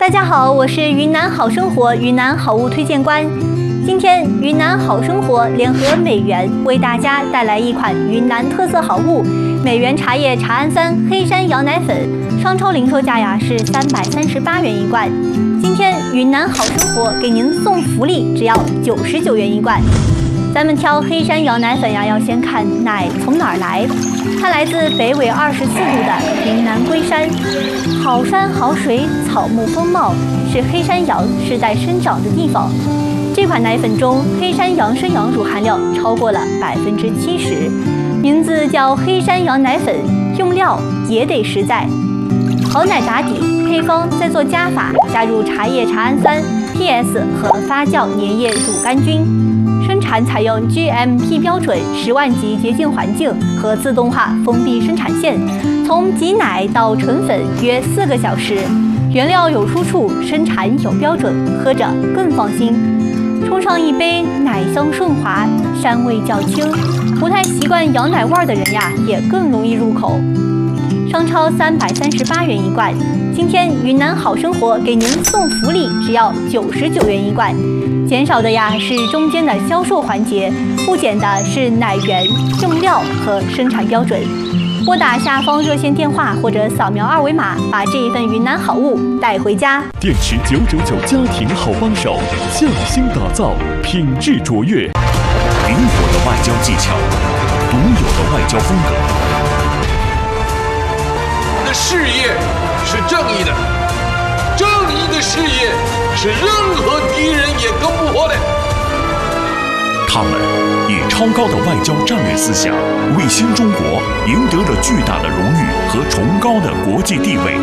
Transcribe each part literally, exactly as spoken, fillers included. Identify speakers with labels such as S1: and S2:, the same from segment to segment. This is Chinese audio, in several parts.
S1: 大家好，我是云南好生活云南好物推荐官。今天云南好生活联合美源为大家带来一款云南特色好物——美源茶叶茶氨酸黑山羊奶粉，商超零售价呀是三百三十八元一罐。今天云南好生活给您送福利，只要九十九元一罐。咱们挑黑山羊奶粉呀，要先看奶从哪儿来。它来自北纬二十四度的云南龟山，好山好水，草木丰茂，是黑山羊世代生长的地方。这款奶粉中黑山羊生羊乳含量超过了百分之七十，名字叫黑山羊奶粉，用料也得实在。好奶打底，配方再做加法，加入茶叶茶氨酸、P S 和发酵粘液乳杆菌。生产采用 G M P 标准十万级洁净环境和自动化封闭生产线，从挤奶到纯粉约四个小时。原料有出处，生产有标准，喝着更放心。冲上一杯，奶香顺滑，膻味较轻，不太习惯羊奶味的人呀，也更容易入口。商超三百三十八元一罐，今天云南好生活给您送福利，只要九十九元一罐。减少的呀是中间的销售环节，不减的是奶源、用料和生产标准。拨打下方热线电话或者扫描二维码，把这一份云南好物带回家。
S2: 电池九九九家庭好帮手，匠心打造，品质卓越，灵活的外交技巧，独有的外交风格。
S3: 的事业是正义的，正义的事业是任何敌人也攻不破的。
S2: 他们以超高的外交战略思想，为新中国赢得了巨大的荣誉和崇高的国际地位。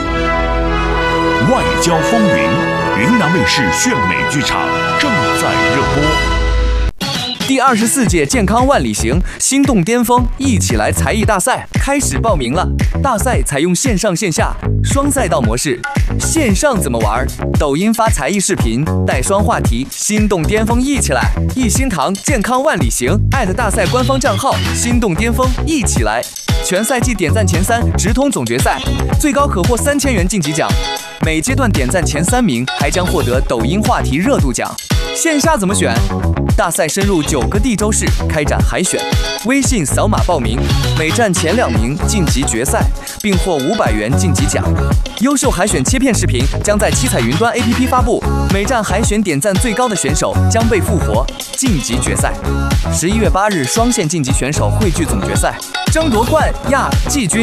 S2: 外交风云，云南卫视炫美剧场正在热播。
S4: 第二十四届健康万里行心动巅峰一起来才艺大赛开始报名了。大赛采用线上线下双赛道模式。线上怎么玩？抖音发才艺视频，带双话题，心动巅峰一起来！一心堂健康万里行艾特大赛官方账号心动巅峰一起来！全赛季点赞前三直通总决赛，最高可获三千元晋级奖。每阶段点赞前三名还将获得抖音话题热度奖。线下怎么选？大赛深入九个地州市开展海选，微信扫码报名，每站前两名晋级决赛，并获五百元晋级奖。优秀海选切片视频将在七彩云端 A P P 发布，每站海选点赞最高的选手将被复活晋级决赛。十一月八日双线晋级选手汇聚总决赛，争夺冠亚季军。